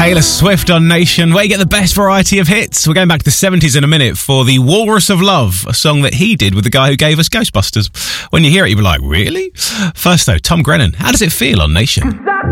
Taylor Swift on Nation, where you get the best variety of hits. We're going back to the 70s in a minute for The Walrus of Love, a song that he did with the guy who gave us Ghostbusters. When you hear it, you'll be like, really? First though, Tom Grennan, how does it feel on Nation?